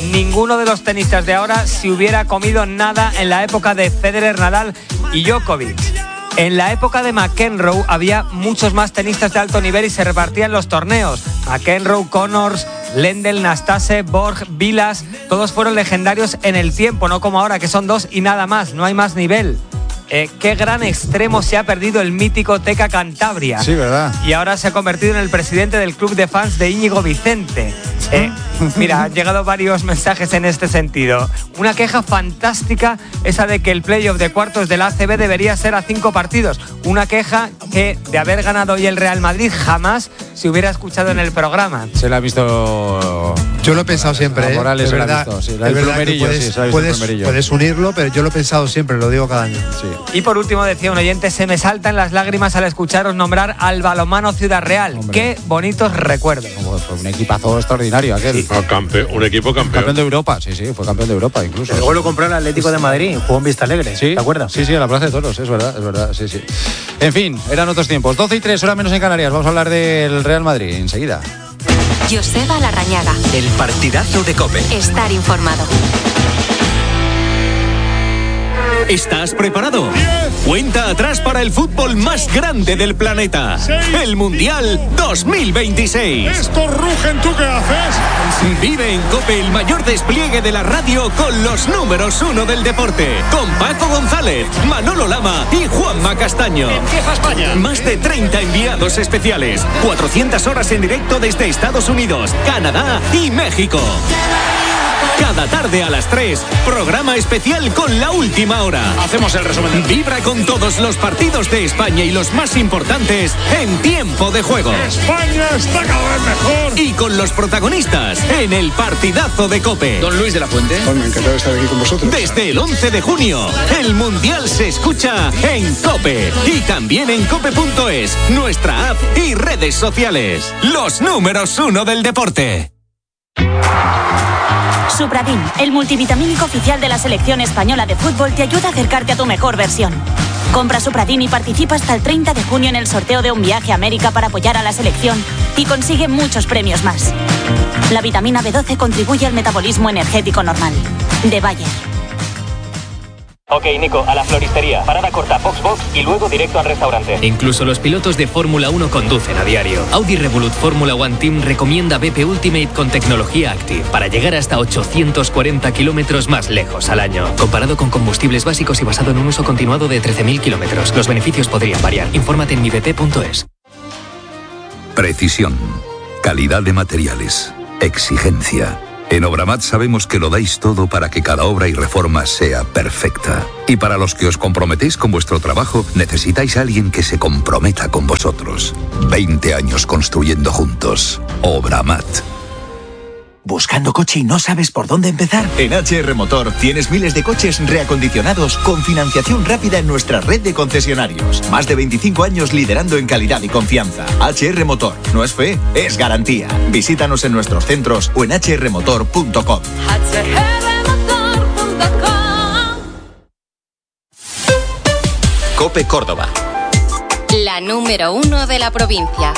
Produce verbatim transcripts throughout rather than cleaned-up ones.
ninguno de los tenistas de ahora se hubiera comido nada en la época de Federer, Nadal y Djokovic. En la época de McEnroe había muchos más tenistas de alto nivel y se repartían los torneos. McEnroe, Connors, Lendl, Nastase, Borg, Vilas, todos fueron legendarios en el tiempo, no como ahora que son dos y nada más, no hay más nivel. Eh, qué gran extremo se ha perdido el mítico Teca Cantabria. Sí, ¿verdad? Y ahora se ha convertido en el presidente del club de fans de Íñigo Vicente. Eh, mira, han llegado varios mensajes en este sentido. Una queja fantástica, esa de que el playoff de cuartos del A C B debería ser a cinco partidos. Una queja que, de haber ganado hoy el Real Madrid, jamás se hubiera escuchado en el programa. Se la ha visto... Yo lo he pensado siempre, ¿eh? Morales se la ha visto, sí. La del plumerillo, puedes, sí, se la ha visto el puedes, plumerillo. puedes unirlo, pero yo lo he pensado siempre, lo digo cada año. Sí. Y por último decía un oyente, se me saltan las lágrimas al escucharos nombrar al balonmano Ciudad Real. Hombre. Qué bonitos recuerdos. Fue un equipazo extraordinario aquel. Sí. No, campe, un equipo campeón. Campeón de Europa, sí, sí, fue campeón de Europa incluso. Luego lo compró el Atlético de Madrid, jugó en Vista Alegre, ¿sí? ¿Te acuerdas? Sí, sí, en la Plaza de Toros, es verdad, es verdad, sí, sí. En fin, eran otros tiempos. doce y tres, hora menos en Canarias. Vamos a hablar del Real Madrid enseguida. Joseba Larrañaga. El partidazo de COPE. Estar informado. ¿Estás preparado? Cuenta atrás para el fútbol más grande del planeta. El Mundial dos mil veintiséis. Estos rugen, ¿tú qué haces? Vive en COPE el mayor despliegue de la radio con los números uno del deporte. Con Paco González, Manolo Lama y Juanma Castaño. Empieza España. Más de treinta enviados especiales. cuatrocientas horas en directo desde Estados Unidos, Canadá y México. Cada tarde a las tres, programa especial con la última hora. Hacemos el resumen. Vibra con todos los partidos de España y los más importantes en tiempo de juego. España está cada vez mejor. Y con los protagonistas en el partidazo de COPE. Don Luis de la Fuente. Bueno, encantado de estar aquí con vosotros. Desde el once de junio, el Mundial se escucha en COPE. Y también en cope punto es, nuestra app y redes sociales. Los números uno del deporte. Supradin, el multivitamínico oficial de la selección española de fútbol, te ayuda a acercarte a tu mejor versión. Compra Supradin y participa hasta el treinta de junio en el sorteo de un viaje a América para apoyar a la selección y consigue muchos premios más. La vitamina B doce contribuye al metabolismo energético normal. De Bayer. Ok, Nico, a la floristería. Parada corta, box box y luego directo al restaurante. Incluso los pilotos de Fórmula uno conducen a diario. Audi Revolut Fórmula One Team recomienda B P Ultimate con tecnología Active para llegar hasta ochocientos cuarenta kilómetros más lejos al año. Comparado con combustibles básicos y basado en un uso continuado de trece mil kilómetros. Los beneficios podrían variar. Infórmate en mi b p punto es. Precisión, calidad de materiales, exigencia. En Obramat sabemos que lo dais todo para que cada obra y reforma sea perfecta. Y para los que os comprometéis con vuestro trabajo, necesitáis a alguien que se comprometa con vosotros. veinte años construyendo juntos. Obramat. ¿Buscando coche y no sabes por dónde empezar? En H R Motor tienes miles de coches reacondicionados con financiación rápida en nuestra red de concesionarios. Más de veinticinco años liderando en calidad y confianza. H R Motor. No es fe, es garantía. Visítanos en nuestros centros o en h r motor punto com. h r motor punto com. COPE Córdoba. La número uno de la provincia.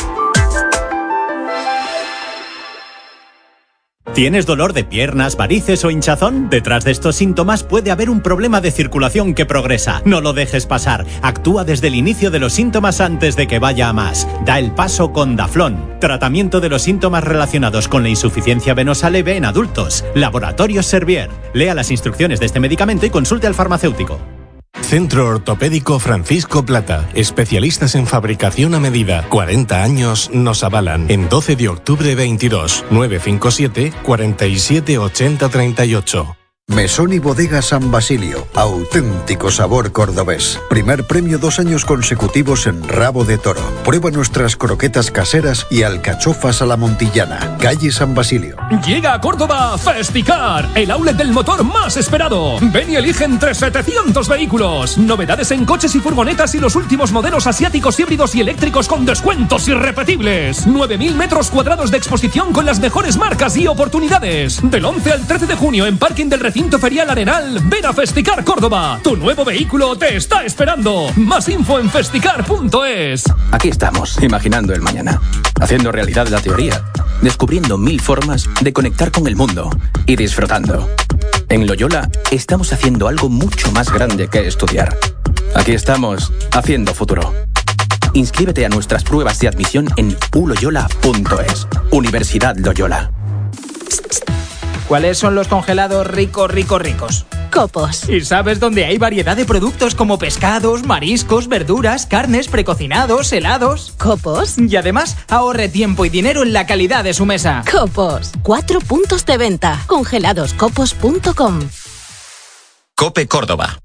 ¿Tienes dolor de piernas, varices o hinchazón? Detrás de estos síntomas puede haber un problema de circulación que progresa. No lo dejes pasar. Actúa desde el inicio de los síntomas antes de que vaya a más. Da el paso con Daflón. Tratamiento de los síntomas relacionados con la insuficiencia venosa leve en adultos. Laboratorios Servier. Lea las instrucciones de este medicamento y consulte al farmacéutico. Centro Ortopédico Francisco Plata. Especialistas en fabricación a medida. cuarenta años nos avalan. En doce de octubre veintidós. nueve cinco siete, cuarenta y siete, ochenta, treinta y ocho. Mesón y Bodega San Basilio, auténtico sabor cordobés. Primer premio dos años consecutivos en Rabo de Toro. Prueba nuestras croquetas caseras y alcachofas a la montillana. Calle San Basilio. Llega a Córdoba Festicar, el outlet del motor más esperado. Ven y elige entre setecientos vehículos. Novedades en coches y furgonetas y los últimos modelos asiáticos, híbridos y eléctricos con descuentos irrepetibles. nueve mil metros cuadrados de exposición con las mejores marcas y oportunidades. Del once al trece de junio en Parking del Recinto Ferial Arenal, ven a Festicar Córdoba. Tu nuevo vehículo te está esperando. Más info en festicar punto es. Aquí estamos, imaginando el mañana, haciendo realidad la teoría descubriendo mil formas de conectar con el mundo y disfrutando. En Loyola estamos haciendo algo mucho más grande que estudiar. Aquí estamos, haciendo futuro. Inscríbete a nuestras pruebas de admisión en u loyola punto es. Universidad Loyola. ¿Cuáles son los congelados ricos, ricos, ricos? Copos. ¿Y sabes dónde hay variedad de productos como pescados, mariscos, verduras, carnes, precocinados, helados? Copos. Y además, ahorre tiempo y dinero en la calidad de su mesa. Copos. Cuatro puntos de venta. congeladoscopos punto com. Cope Córdoba.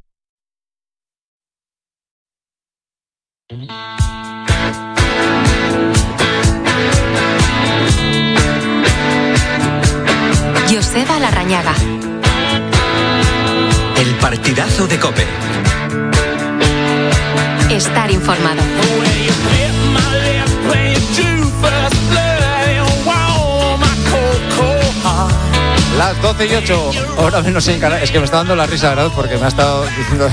Joseba Larrañaga. El partidazo de Cope. Estar informado. Las doce y ocho, ahora menos en Canarias. Es que me está dando la risa, ¿verdad? Porque me ha estado diciendo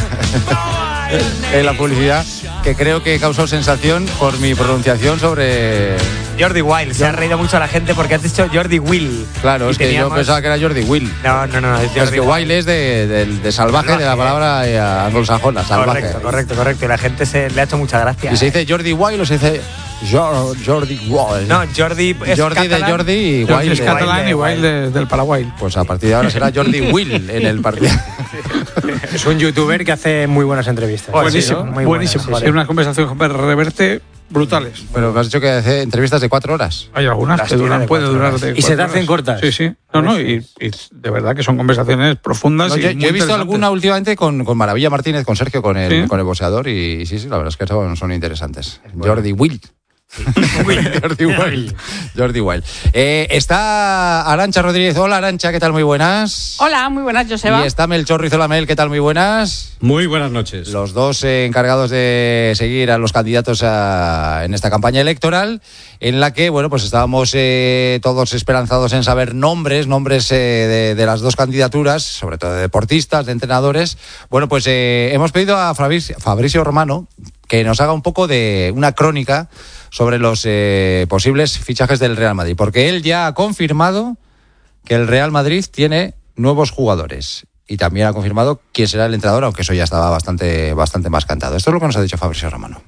en la publicidad que creo que causó sensación por mi pronunciación sobre Jordi Wild. Se ha reído mucho la gente porque has dicho Jordi Will. Claro, es que teníamos... yo pensaba que era Jordi Will. No, no, no. Es, es que Wild es de, de, de salvaje, salvaje, de la palabra eh, anglosajona, salvaje. Correcto, correcto, correcto. Y la gente se le ha hecho mucha gracia. ¿Y se dice Jordi Wild o se dice Jordi Wild? No, Jordi es Jordi catalán. de Jordi y Jordi Wild es catalán de, y Wild de, del Paraguay. Pues a partir de ahora será Jordi Will en el partido. Es un youtuber que hace muy buenas entrevistas. Buenísimo, sí, ¿no? Muy buenísimo. Buenas, sí, Tiene sí. unas conversaciones con Reverte brutales. Pero me has dicho que hace entrevistas de cuatro horas. Hay algunas Las que duran, de puede durar horas. de Y se te horas. hacen cortas. Sí, sí. No, no, y, y de verdad que son conversaciones profundas. No, y yo, muy yo he visto alguna interesantes. últimamente con, con Maravilla Martínez, con Sergio, con el, ¿Sí? con el boxeador, y sí, sí, la verdad es que son, son interesantes. Bueno. Jordi Will. Jordi Wild. Jordi Wild. Eh, está Arantxa Rodríguez. Hola, Arantxa, ¿qué tal? Muy buenas. Hola, muy buenas, Joseba. Y está Melchor Rizolamel, ¿qué tal? Muy buenas. Muy buenas noches. Los dos eh, encargados de seguir a los candidatos a, en esta campaña electoral, en la que, bueno, pues estábamos eh, todos esperanzados en saber nombres, nombres eh, de, de las dos candidaturas, sobre todo de deportistas, de entrenadores. Bueno, pues eh, hemos pedido a Fabricio, Fabricio Romano que nos haga un poco de una crónica sobre los eh, posibles fichajes del Real Madrid, porque él ya ha confirmado que el Real Madrid tiene nuevos jugadores y también ha confirmado quién será el entrenador, aunque eso ya estaba bastante, bastante más cantado. Esto es lo que nos ha dicho Fabricio Romano.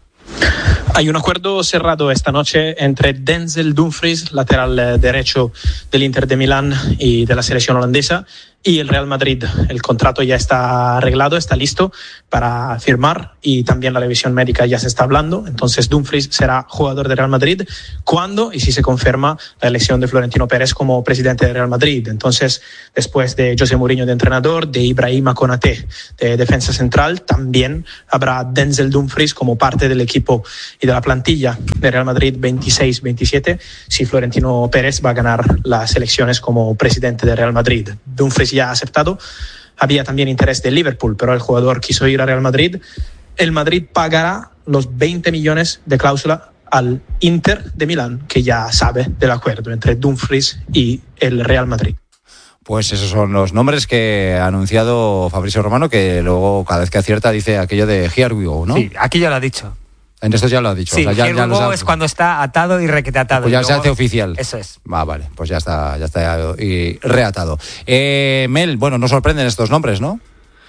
Hay un acuerdo cerrado esta noche entre Denzel Dumfries, lateral derecho del Inter de Milán y de la selección holandesa, y el Real Madrid. El contrato ya está arreglado, está listo para firmar y también la revisión médica ya se está hablando. Entonces Dumfries será jugador de Real Madrid cuando y si se confirma la elección de Florentino Pérez como presidente de Real Madrid. Entonces, después de José Mourinho de entrenador, de Ibrahima Konaté de defensa central, también habrá Denzel Dumfries como parte del equipo y de la plantilla de Real Madrid veintiséis veintisiete si Florentino Pérez va a ganar las elecciones como presidente de Real Madrid. Dumfries ya ha aceptado. Había también interés de Liverpool, pero el jugador quiso ir a Real Madrid. El Madrid pagará los veinte millones de cláusula al Inter de Milán, que ya sabe del acuerdo entre Dumfries y el Real Madrid. Pues esos son los nombres que ha anunciado Fabricio Romano, que luego cada vez que acierta dice aquello de here we go, ¿no? Sí, aquí ya lo ha dicho. En esto ya lo ha dicho. Sí, o sea, ya, here ya we lo go sabe. es cuando está atado y requete atado. Pues ya y se luego... hace oficial. Eso es. Ah, vale, pues ya está, ya está y reatado. Eh, Mel, bueno, no sorprenden estos nombres, ¿no?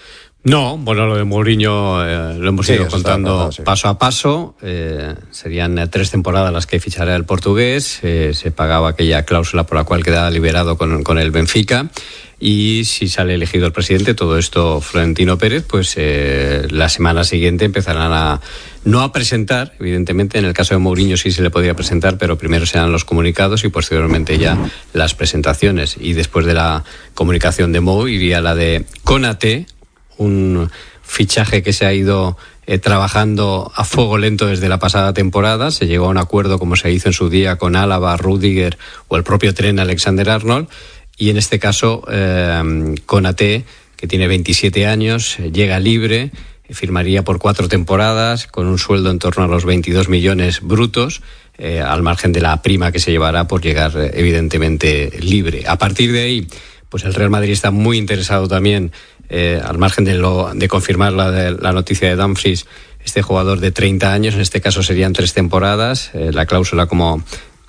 No, bueno, lo de Mourinho eh, lo hemos Sí, ido eso contando está claro, sí. paso a paso. Eh, serían eh, tres temporadas las que fichará el portugués. Eh, se pagaba aquella cláusula por la cual quedaba liberado con, con el Benfica. Y si sale elegido el presidente, todo esto Florentino Pérez, pues eh, la semana siguiente empezarán a no a presentar, evidentemente en el caso de Mourinho sí se le podría presentar, pero primero serán los comunicados y posteriormente ya las presentaciones. Y después de la comunicación de Mou iría la de Konaté, un fichaje que se ha ido eh, trabajando a fuego lento desde la pasada temporada. Se llegó a un acuerdo, como se hizo en su día, con Álava, Rüdiger o el propio Trent Alexander-Arnold. Y en este caso, eh, Konaté, que tiene veintisiete años, eh, llega libre, eh, firmaría por cuatro temporadas, con un sueldo en torno a los veintidós millones brutos, eh, al margen de la prima que se llevará por llegar, eh, evidentemente, libre. A partir de ahí, pues el Real Madrid está muy interesado también, eh, al margen de, lo, de confirmar la, de, la noticia de Dumfries, este jugador de treinta años, en este caso serían tres temporadas, eh, la cláusula como...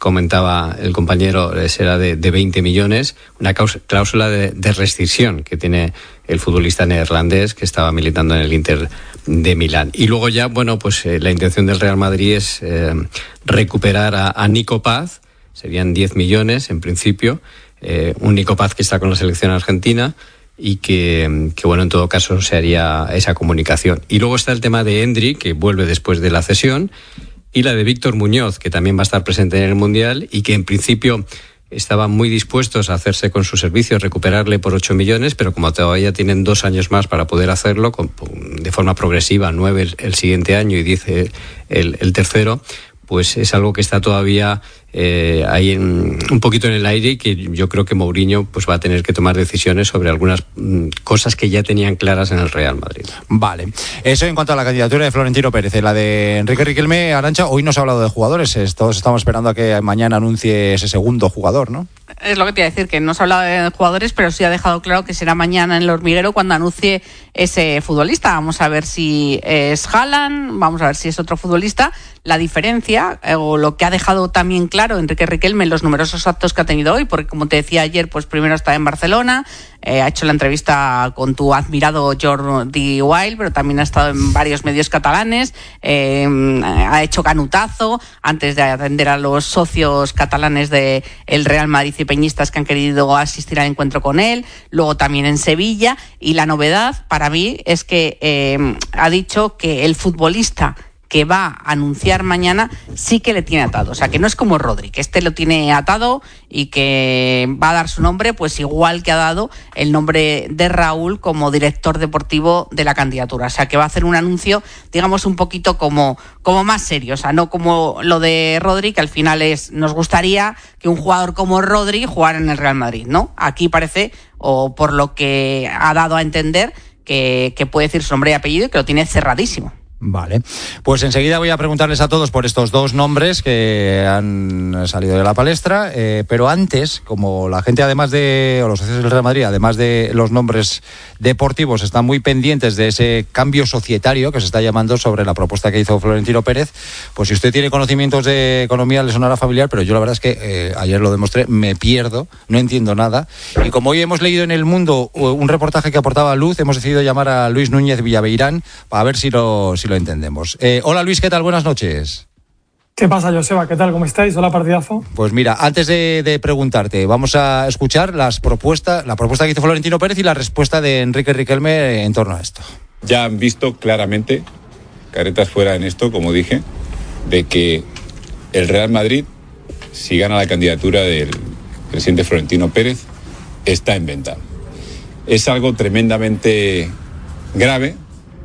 comentaba el compañero, será de, de veinte millones, una cláusula de, de rescisión que tiene el futbolista neerlandés que estaba militando en el Inter de Milán. Y luego ya, bueno, pues eh, la intención del Real Madrid es eh, recuperar a, a Nico Paz, serían diez millones en principio, eh, un Nico Paz que está con la selección argentina y que, que, bueno, en todo caso se haría esa comunicación. Y luego está el tema de Endrick, que vuelve después de la cesión, y la de Víctor Muñoz, que también va a estar presente en el Mundial y que en principio estaban muy dispuestos a hacerse con su servicio, recuperarle por ocho millones, pero como todavía tienen dos años más para poder hacerlo, con, de forma progresiva, nueve el, el siguiente año y diez el, el, el tercero, pues es algo que está todavía eh, ahí en, un poquito en el aire y que yo creo que Mourinho pues va a tener que tomar decisiones sobre algunas mm, cosas que ya tenían claras en el Real Madrid. Vale. Eso en cuanto a la candidatura de Florentino Pérez. La de Enrique Riquelme, Arantxa, hoy no se ha hablado de jugadores. Todos estamos esperando a que mañana anuncie ese segundo jugador, ¿no? Es lo que te iba a decir, que no se ha hablado de jugadores, pero sí ha dejado claro que será mañana en el hormiguero cuando anuncie ese futbolista. Vamos a ver si es Haaland, vamos a ver si es otro futbolista. La diferencia, eh, o lo que ha dejado también claro Enrique Riquelme en los numerosos actos que ha tenido hoy, porque como te decía ayer, pues primero está en Barcelona, eh, ha hecho la entrevista con tu admirado Jordi Wild, pero también ha estado en varios medios catalanes, eh, ha hecho canutazo antes de atender a los socios catalanes de el Real Madrid y peñistas que han querido asistir al encuentro con él, luego también en Sevilla, y la novedad para mí es que eh, ha dicho que el futbolista que va a anunciar mañana sí que le tiene atado, o sea que no es como Rodri, que este lo tiene atado y que va a dar su nombre, pues igual que ha dado el nombre de Raúl como director deportivo de la candidatura, o sea que va a hacer un anuncio, digamos, un poquito como, como más serio, o sea, no como lo de Rodri, que al final es, nos gustaría que un jugador como Rodri jugara en el Real Madrid, ¿no? Aquí parece, o por lo que ha dado a entender, que, que puede decir su nombre y apellido y que lo tiene cerradísimo. Vale, pues enseguida voy a preguntarles a todos por estos dos nombres que han salido de la palestra, eh, pero antes, como la gente además de, o los socios del Real Madrid, además de los nombres deportivos, están muy pendientes de ese cambio societario que se está llamando sobre la propuesta que hizo Florentino Pérez, pues si usted tiene conocimientos de economía le sonará familiar, pero yo la verdad es que eh, ayer lo demostré, me pierdo, no entiendo nada, y como hoy hemos leído en El Mundo un reportaje que aportaba luz, hemos decidido llamar a Luis Núñez Villaveirán para ver si lo, si lo entendemos. Eh, hola Luis, ¿qué tal? Buenas noches. ¿Qué pasa, Joseba? ¿Qué tal? ¿Cómo estáis? Hola, partidazo. Pues mira, antes de, de preguntarte, vamos a escuchar las propuestas, la propuesta que hizo Florentino Pérez y la respuesta de Enrique Riquelme en torno a esto. Ya han visto claramente, caretas fuera en esto, como dije, de que el Real Madrid, si gana la candidatura del presidente Florentino Pérez, está en venta. Es algo tremendamente grave.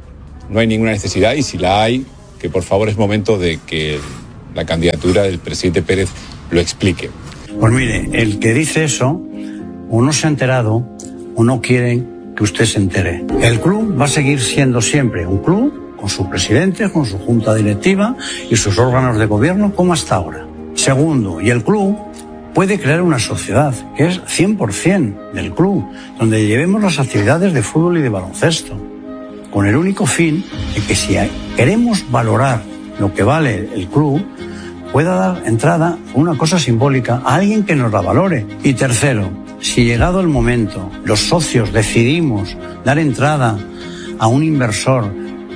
No hay ninguna necesidad, y si la hay, que por favor es momento de que la candidatura del presidente Pérez lo explique. Pues mire, el que dice eso o no se ha enterado o no quiere que usted se entere. El club va a seguir siendo siempre un club con su presidente, con su junta directiva y sus órganos de gobierno como hasta ahora. Segundo, y el club puede crear una sociedad que es cien por ciento del club, donde llevemos las actividades de fútbol y de baloncesto, con el único fin de que si queremos valorar lo que vale el club, pueda dar entrada a una cosa simbólica a alguien que nos la valore. Y tercero, si llegado el momento los socios decidimos dar entrada a un inversor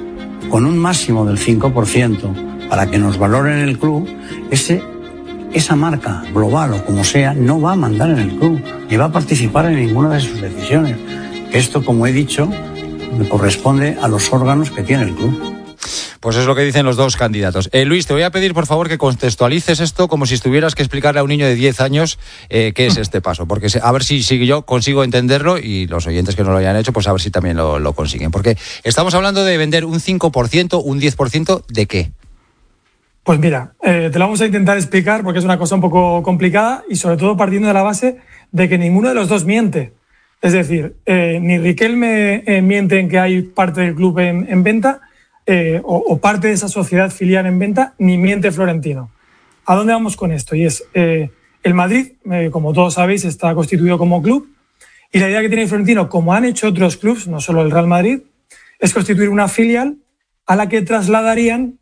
con un máximo del cinco por ciento para que nos valoren el club, ese, esa marca global o como sea no va a mandar en el club ni va a participar en ninguna de sus decisiones. Esto, como he dicho, me corresponde a los órganos que tiene el club. Pues es lo que dicen los dos candidatos. Eh, Luis, te voy a pedir por favor que contextualices esto como si tuvieras que explicarle a un niño de diez años eh, qué es este paso, porque a ver si, si yo consigo entenderlo y los oyentes que no lo hayan hecho, pues a ver si también lo, lo consiguen. Porque estamos hablando de vender un cinco por ciento, un diez por ciento, ¿de qué? Pues mira, eh, te lo vamos a intentar explicar porque es una cosa un poco complicada y sobre todo partiendo de la base de que ninguno de los dos miente. Es decir, eh, ni Riquelme eh, miente en que hay parte del club en, en venta eh, o, o parte de esa sociedad filial en venta, ni miente Florentino. ¿A dónde vamos con esto? Y es, eh, el Madrid, eh, como todos sabéis, está constituido como club y la idea que tiene Florentino, como han hecho otros clubs, no solo el Real Madrid, es constituir una filial a la que trasladarían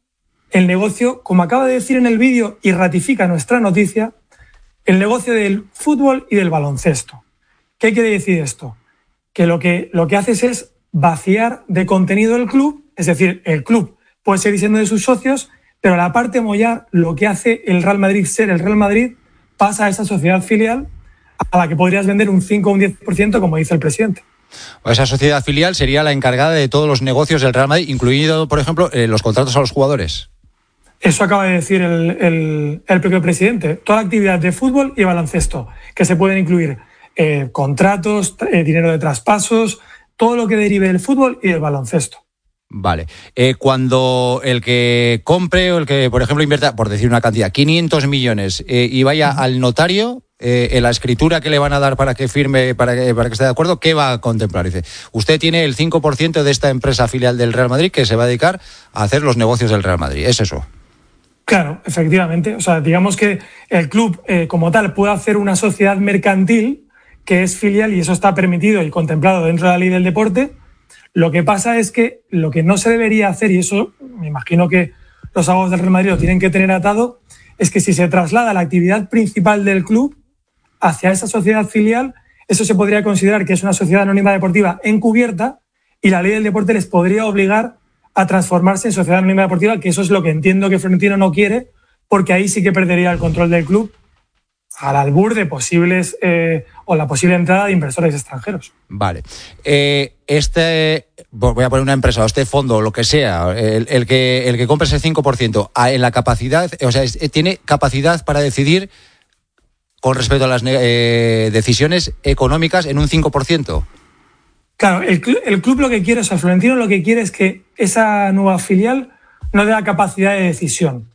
el negocio, como acaba de decir en el vídeo y ratifica nuestra noticia, el negocio del fútbol y del baloncesto. ¿Qué quiere decir esto? Que lo que, lo que haces es vaciar de contenido el club, es decir, el club puede seguir siendo de sus socios, pero la parte mollar, lo que hace el Real Madrid ser el Real Madrid, pasa a esa sociedad filial a la que podrías vender un cinco o un diez por ciento, como dice el presidente. Esa sociedad filial sería la encargada de todos los negocios del Real Madrid, incluido, por ejemplo, eh, los contratos a los jugadores. Eso acaba de decir el, el, el propio presidente. Toda la actividad de fútbol y baloncesto, que se pueden incluir eh, contratos, eh, dinero de traspasos, todo lo que derive del fútbol y del baloncesto. Vale. Eh, cuando el que compre o el que, por ejemplo, invierta, por decir una cantidad, quinientos millones eh, y vaya uh-huh. al notario, eh, en la escritura que le van a dar para que firme, para que, para que esté de acuerdo, ¿qué va a contemplar? Dice, usted tiene el cinco por ciento de esta empresa filial del Real Madrid que se va a dedicar a hacer los negocios del Real Madrid. ¿Es eso? Claro, efectivamente. O sea, digamos que el club eh, como tal puede hacer una sociedad mercantil que es filial y eso está permitido y contemplado dentro de la ley del deporte. Lo que pasa es que lo que no se debería hacer, y eso me imagino que los abogados del Real Madrid lo tienen que tener atado, es que si se traslada la actividad principal del club hacia esa sociedad filial, eso se podría considerar que es una sociedad anónima deportiva encubierta y la ley del deporte les podría obligar a transformarse en sociedad anónima deportiva, que eso es lo que entiendo que Florentino no quiere, porque ahí sí que perdería el control del club al albur de posibles eh, o la posible entrada de inversores extranjeros. Vale. Eh, este, voy a poner una empresa o este fondo o lo que sea, el, el que el que compre ese cinco por ciento, en la capacidad, o sea, es, tiene capacidad para decidir con respecto a las eh, decisiones económicas en un cinco por ciento. Claro, el, el club lo que quiere, o sea, Florentino lo que quiere es que esa nueva filial no tenga capacidad de decisión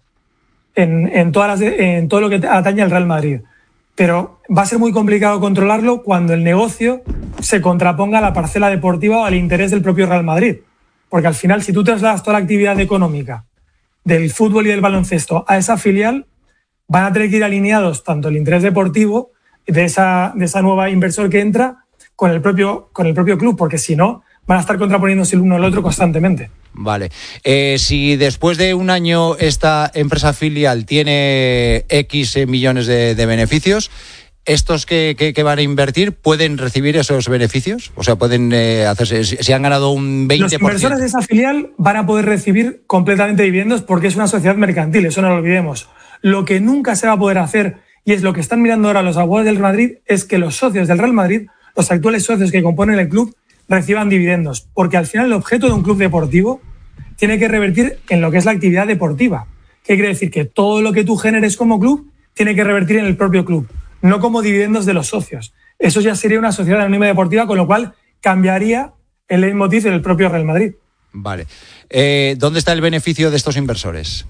en, en, todas las, en todo lo que atañe al Real Madrid. Pero va a ser muy complicado controlarlo cuando el negocio se contraponga a la parcela deportiva o al interés del propio Real Madrid. Porque al final, si tú trasladas toda la actividad económica del fútbol y del baloncesto a esa filial, van a tener que ir alineados tanto el interés deportivo de esa, de esa nueva inversor que entra con el propio, con el propio club, porque si no, van a estar contraponiéndose el uno al otro constantemente. Vale. Eh, si después de un año esta empresa filial tiene X millones de, de beneficios, ¿estos que, que, que van a invertir pueden recibir esos beneficios? O sea, pueden eh, hacerse, si, si han ganado un veinte por ciento. Los inversores de esa filial van a poder recibir completamente dividendos porque es una sociedad mercantil, eso no lo olvidemos. Lo que nunca se va a poder hacer, y es lo que están mirando ahora los abogados del Real Madrid, es que los socios del Real Madrid, los actuales socios que componen el club, reciban dividendos, porque al final el objeto de un club deportivo tiene que revertir en lo que es la actividad deportiva. ¿Qué quiere decir? Que todo lo que tú generes como club tiene que revertir en el propio club, no como dividendos de los socios. Eso ya sería una sociedad anónima deportiva, con lo cual cambiaría el leitmotiv del propio Real Madrid. Vale. Eh, ¿Dónde está el beneficio de estos inversores?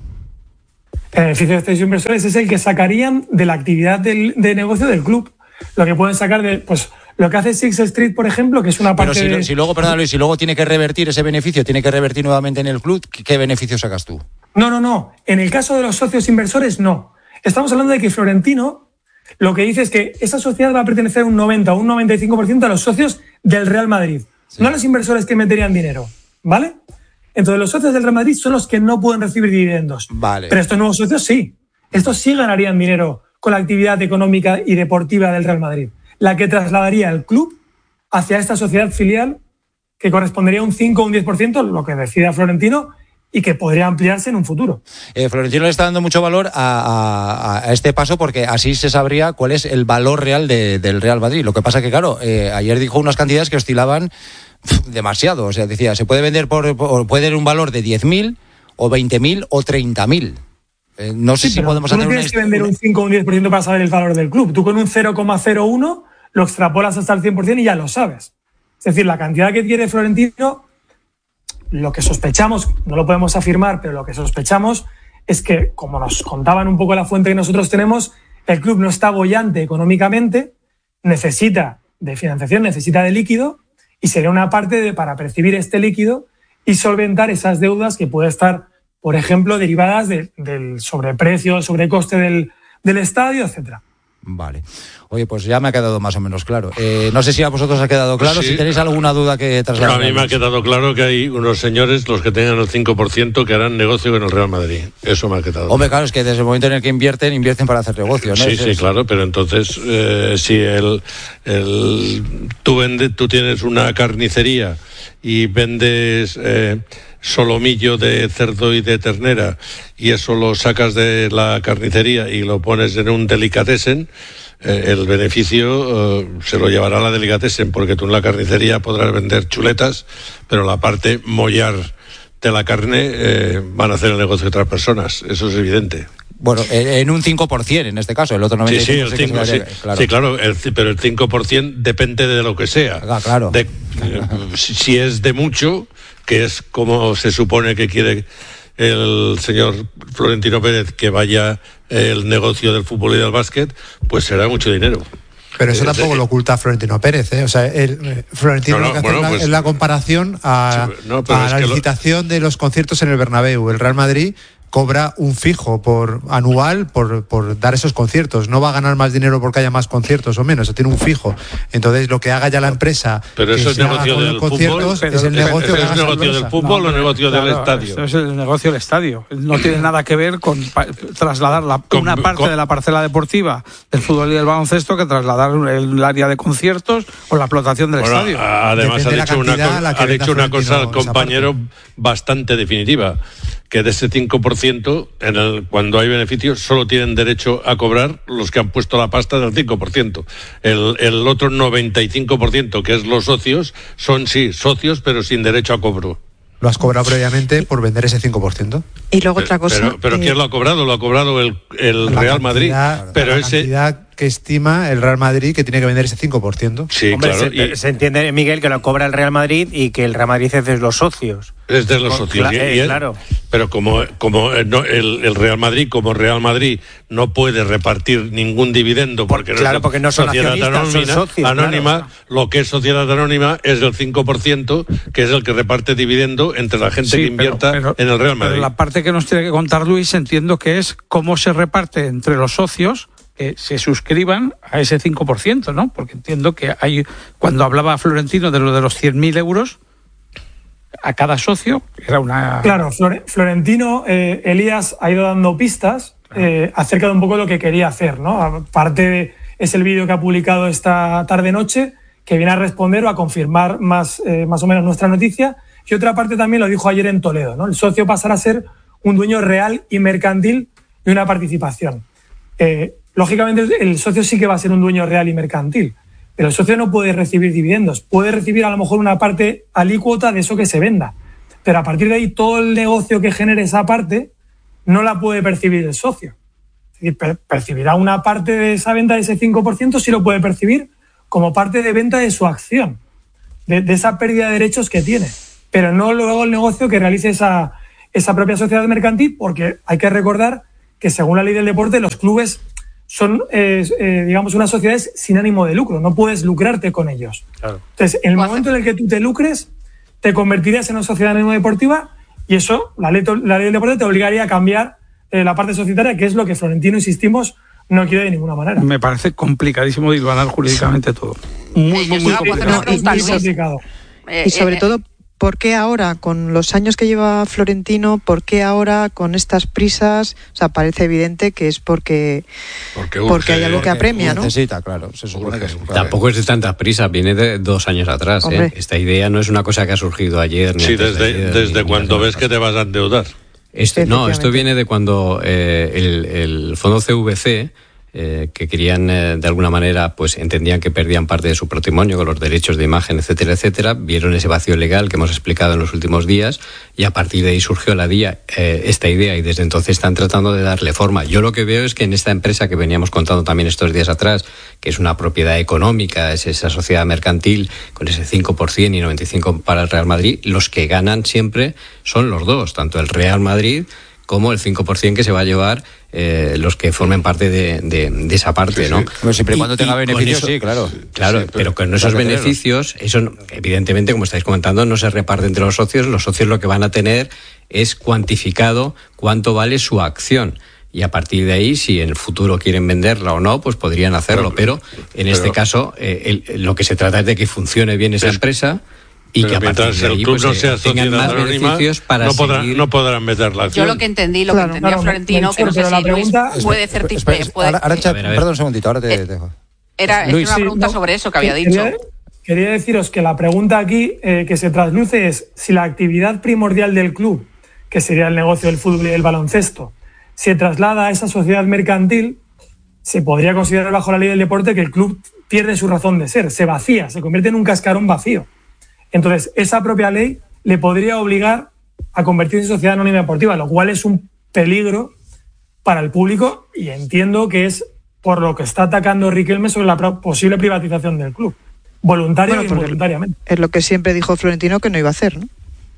El beneficio de estos inversores es el que sacarían de la actividad del, de negocio del club. Lo que pueden sacar de, pues, lo que hace Sixth Street, por ejemplo, que es una parte. Pero si, de... si luego, perdón Luis, si luego tiene que revertir ese beneficio, tiene que revertir nuevamente en el club, ¿qué beneficio sacas tú? No, no, no. En el caso de los socios inversores, no. Estamos hablando de que Florentino lo que dice es que esa sociedad va a pertenecer un noventa o un noventa y cinco por ciento a los socios del Real Madrid, sí. No a los inversores que meterían dinero, ¿vale? Entonces los socios del Real Madrid son los que no pueden recibir dividendos. Vale. Pero estos nuevos socios sí. Estos sí ganarían dinero con la actividad económica y deportiva del Real Madrid, la que trasladaría el club hacia esta sociedad filial que correspondería a un cinco o un diez por ciento, lo que decida Florentino, y que podría ampliarse en un futuro. Eh, Florentino le está dando mucho valor a, a, a este paso porque así se sabría cuál es el valor real de, del Real Madrid. Lo que pasa que, claro, eh, ayer dijo unas cantidades que oscilaban pff, demasiado. O sea, decía, se puede vender por, por puede tener un valor de diez mil o veinte mil o treinta mil. Eh, no sé sí, si podemos tú hacer no tienes una... que vender un cinco o un diez por ciento para saber el valor del club. Tú con un cero coma cero uno lo extrapolas hasta el cien por ciento y ya lo sabes. Es decir, la cantidad que quiere Florentino, lo que sospechamos, no lo podemos afirmar, pero lo que sospechamos es que, como nos contaban un poco la fuente que nosotros tenemos, el club no está boyante económicamente, necesita de financiación, necesita de líquido, y sería una parte de, para percibir este líquido y solventar esas deudas que puede estar, por ejemplo, derivadas de, del sobreprecio, sobrecoste del, del estadio, etcétera. Vale. Oye, pues ya me ha quedado más o menos claro. Eh, no sé si a vosotros os ha quedado claro, Sí. si tenéis alguna duda que trasladar. A mí me ha quedado claro que hay unos señores, los que tengan el cinco por ciento, que harán negocio con el Real Madrid. Eso me ha quedado. Hombre, claro, es que desde el momento en el que invierten, invierten para hacer negocio, ¿no? Sí, Es- sí, es- claro, pero entonces eh, si el, el tú vendes, tú tienes una carnicería y vendes eh, solomillo de cerdo y de ternera y eso lo sacas de la carnicería y lo pones en un delicatessen, eh, el beneficio eh, se lo llevará la delicatessen, porque tú en la carnicería podrás vender chuletas, pero la parte mollar de la carne eh, van a hacer el negocio de otras personas, eso es evidente. Bueno, en en un cinco por ciento en este caso, el otro noventa y cinco por ciento. Sí, sí, el cinco, que se sí, quedaría- claro. sí, claro, el ci- pero el cinco por ciento depende de lo que sea. Ah, claro. De- eh, si si es de mucho, que es como se supone que quiere el señor Florentino Pérez que vaya el negocio del fútbol y del básquet, pues será mucho dinero. Pero eso Eh, tampoco de- lo oculta Florentino Pérez, ¿eh? O sea, el, eh, Florentino No, no, lo que hace bueno, es, la, pues- es la comparación a, Sí, no, pero a es la que lo- licitación de los conciertos en el Bernabéu. El Real Madrid cobra un fijo por anual por, por dar esos conciertos. No va a ganar más dinero porque haya más conciertos o menos, tiene un fijo. Entonces, lo que haga ya la empresa... Pero que eso es se haga negocio con los del conciertos, fútbol, es el pero- negocio ¿eso que es haga esa negocio del empresa. fútbol o negocio del Claro, estadio? Eso es el negocio del estadio. No tiene nada que ver con pa- trasladar la, una parte con- de la parcela deportiva del fútbol y del baloncesto que trasladar el área de conciertos o la explotación del Bueno, estadio. a- además ha Depende de la dicho una, cantidad co- a la que ha venda dicho una Florentino cosa al esa compañero bastante definitiva, que de ese cinco por ciento, en el, cuando hay beneficios, solo tienen derecho a cobrar los que han puesto la pasta del cinco por ciento. El, el otro noventa y cinco por ciento, que es los socios, son sí socios, pero sin derecho a cobro. Lo has cobrado previamente por vender ese cinco por ciento. Y luego otra cosa... Pero, pero eh, ¿quién lo ha cobrado? Lo ha cobrado el, el La Real Madrid. cantidad- Pero la ese... cantidad que estima el Real Madrid que tiene que vender ese cinco por ciento. Sí, Hombre, claro. se, y- se entiende, Miguel, que lo cobra el Real Madrid y que el Real Madrid es de los socios. Es de los Con- socios. cla- y- eh, y él- claro. Pero como, como eh, no, el, el Real Madrid, como Real Madrid, no puede repartir ningún dividendo porque claro, no es porque no son sociedad accionistas, son anónima, socios, anónima, claro. lo que es sociedad anónima es el cinco por ciento, que es el que reparte dividendo entre la gente Sí, que pero- invierta pero- en el Real pero Madrid. la parte que nos tiene que contar Luis, entiendo que es cómo se reparte entre los socios que se suscriban a ese cinco por ciento, ¿no? Porque entiendo que hay, cuando hablaba Florentino de lo de los cien mil euros, a cada socio era una... Claro, Flore- Florentino, eh, Elías ha ido dando pistas eh, acerca de un poco lo que quería hacer, ¿no? Aparte de, es el vídeo que ha publicado esta tarde-noche, que viene a responder o a confirmar más, eh, más o menos nuestra noticia. Y otra parte también lo dijo ayer en Toledo, ¿no? El socio pasará a ser un dueño real y mercantil de una participación. Eh, lógicamente, el socio sí que va a ser un dueño real y mercantil, pero el socio no puede recibir dividendos. Puede recibir a lo mejor una parte alícuota de eso que se venda, pero a partir de ahí todo el negocio que genere esa parte no la puede percibir el socio. Es decir, per- percibirá una parte de esa venta de ese cinco por ciento, sí lo puede percibir como parte de venta de su acción, de, de esa pérdida de derechos que tiene, pero no luego el negocio que realice esa, esa propia sociedad mercantil, porque hay que recordar que según la ley del deporte los clubes son, eh, eh, digamos, unas sociedades sin ánimo de lucro, no puedes lucrarte con ellos. Claro. Entonces, en el momento en el que tú te lucres, te convertirías en una sociedad de ánimo deportiva y eso, la ley, la ley del deporte te obligaría a cambiar eh, la parte societaria, que es lo que Florentino, insistimos, no quiere de ninguna manera. Me parece complicadísimo dilvanar jurídicamente todo. Muy, muy, muy Sí, complicado. no, y- Muy y- complicado. Y sobre todo, ¿por qué ahora, con los años que lleva Florentino, por qué ahora, con estas prisas? O sea, parece evidente que es porque, Porque, porque hay algo que apremia, ¿no? Necesita, claro. Se supone que sí. Tampoco es de tanta prisa, viene de dos años atrás. Hombre. ¿eh? Esta idea no es una cosa que ha surgido ayer. Ni Sí, antes de desde, ayer, desde ni cuando la ves que te vas a endeudar. Esto, no, esto Efectivamente. viene de cuando eh, el, el fondo C V C, eh, que querían eh, de alguna manera, pues entendían que perdían parte de su patrimonio con los derechos de imagen, etcétera, etcétera, vieron ese vacío legal que hemos explicado en los últimos días y a partir de ahí surgió la día, eh, esta idea y desde entonces están tratando de darle forma. Yo lo que veo es que en esta empresa que veníamos contando también estos días atrás, que es una propiedad económica, es esa sociedad mercantil con ese cinco por ciento y noventa y cinco por ciento para el Real Madrid, los que ganan siempre son los dos, tanto el Real Madrid como el cinco por ciento que se va a llevar eh, los que formen parte de, de, de esa parte, Sí, ¿no? sí. Pues siempre y cuando tenga con beneficios, eso- sí, claro. Claro, Sí, pero, pero con hay esos que tenerlos. beneficios, eso no- evidentemente, como estáis comentando, no se reparte entre los socios. Los socios lo que van a tener es cuantificado cuánto vale su acción. y a partir de ahí, si en el futuro quieren venderla o no, pues podrían hacerlo. Pero, pero en pero, este caso, eh, el, lo que se trata es de que funcione bien esa empresa y pero que a partir de ahí pues, no sea tengan más anónima, beneficios para no podrán, seguir... no podrán meter la acción. Yo lo que entendí, lo claro, que entendía claro, Florentino, me, que no sé si pregunta, Luis puede certificar... Arantxa, perdón un segundito, ahora te eh, dejo. Era, Luis, era una pregunta sí, no, sobre eso que había quería, dicho. Quería deciros que la pregunta aquí eh, que se trasluce es si la actividad primordial del club, que sería el negocio del fútbol y el baloncesto, se traslada a esa sociedad mercantil, se podría considerar bajo la ley del deporte que el club pierde su razón de ser, se vacía, se convierte en un cascarón vacío. Entonces, esa propia ley le podría obligar a convertirse en sociedad anónima deportiva, lo cual es un peligro para el público y entiendo que es por lo que está atacando Riquelme sobre la posible privatización del club, voluntaria bueno, e involuntariamente. Es lo que siempre dijo Florentino que no iba a hacer, ¿no?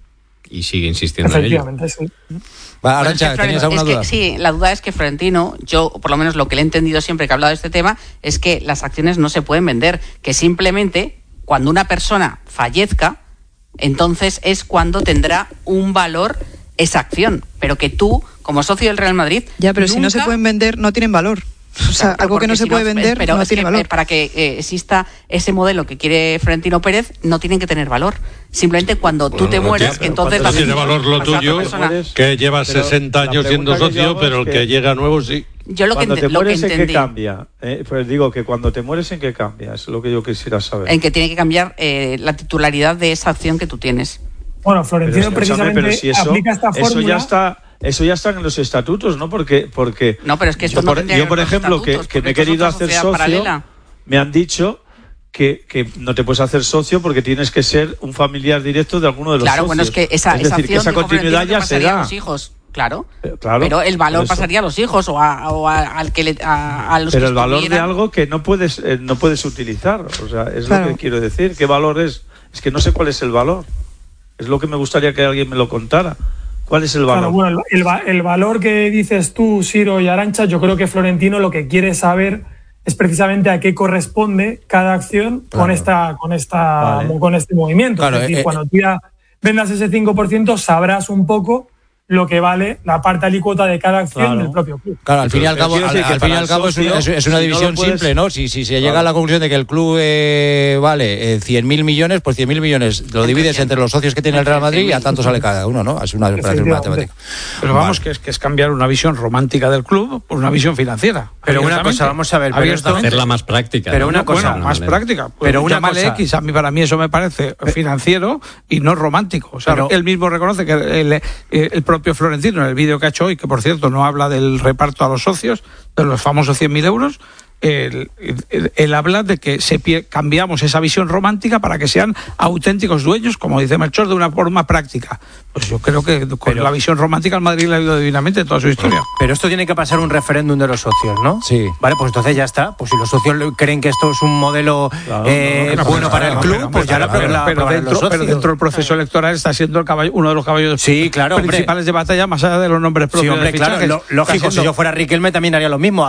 Y sigue insistiendo en ello. Sí. Va, Arantxa, bueno, ¿tenías alguna es duda? Que, sí, la duda es que Florentino, yo por lo menos lo que le he entendido siempre que he hablado de este tema, es que las acciones no se pueden vender, que simplemente cuando una persona fallezca, entonces es cuando tendrá un valor esa acción, pero que tú, como socio del Real Madrid... Ya, pero nunca... si no se pueden vender, no tienen valor. O sea, claro, algo que no se si puede no, vender pero no es tiene que, valor. Para que eh, exista ese modelo que quiere Florentino Pérez, no tienen que tener valor. Simplemente cuando bueno, tú te no mueres, tiene, que entonces... No tiene valor lo tuyo, que llevas sesenta años siendo socio, pero el que, que llega nuevo sí. Yo lo cuando que, te lo mueres, que ¿en qué cambia? Eh, pues digo que cuando te mueres, ¿en qué cambia? Es lo que yo quisiera saber. En que tiene que cambiar eh, la titularidad de esa acción que tú tienes. Bueno, Florentino pero, precisamente pero si eso, aplica esta fórmula... Eso ya está... Eso ya está en los estatutos, ¿no? Porque, porque no, pero es que esto yo, no por, yo por ejemplo, que, que me he querido hacer socio, paralela. me han dicho que, que no te puedes hacer socio porque tienes que ser un familiar directo de alguno de los claro, socios. Bueno, es que esa, es esa decir, que esa continuidad ya se da. A los hijos. Claro, pero, claro, pero el valor pasaría a los hijos o, a, o a, al que le, a, a los pero que el valor estuvieran. de algo que no puedes eh, no puedes utilizar, o sea, es claro. lo que quiero decir. ¿Qué valor es? Es que no sé cuál es el valor. Es lo que me gustaría que alguien me lo contara. ¿Cuál es el valor? Claro, bueno, el, el, el valor que dices tú, Siro y Arantxa, yo creo que Florentino lo que quiere saber es precisamente a qué corresponde cada acción claro. con esta, con esta, vale. con este movimiento. Claro, es decir, eh, cuando tú ya vendas ese cinco por ciento sabrás un poco lo que vale la parte alícuota de cada acción claro. del propio club. Claro, al fin y al cabo, al, al fin y al cabo socio, es, es una si división no puedes... simple, ¿no? Si, si se llega claro. a la conclusión de que el club eh, vale eh, cien mil millones, pues cien mil millones lo divides entre los socios que tiene el Real Madrid y a tanto sale cada uno, ¿no? Es una operación matemática. Pero vamos, vale. que es que es cambiar una visión romántica del club por una visión financiera. Pero una cosa, vamos a ver, pero esto... hacerla más práctica. Pero ¿no? una cosa, bueno, más vale. práctica. Pero una cosa... X, a mí para mí eso me parece financiero y no romántico. O sea, pero... él mismo reconoce que el, el propio Florentino en el vídeo que ha hecho hoy, que por cierto no habla del reparto a los socios, de los famosos cien mil euros, él, él, él habla de que se cambiamos esa visión romántica para que sean auténticos dueños, como dice Melchor, de una forma práctica. Pues yo creo que con pero, la visión romántica al Madrid le ha ido divinamente toda su historia. Pero esto tiene que pasar un referéndum de los socios, ¿no? Sí. Vale, pues entonces ya está. Pues si los socios creen que esto es un modelo claro, eh, no, no, bueno no, para no, el club, no, pues ya la pero, pero, dentro, pero dentro del proceso electoral está siendo el caballo, uno de los caballos sí, claro, principales hombre. de batalla, más allá de los nombres propios. Sí, hombre, de claro, lo, lógico, siendo... si yo fuera Riquelme también haría lo mismo.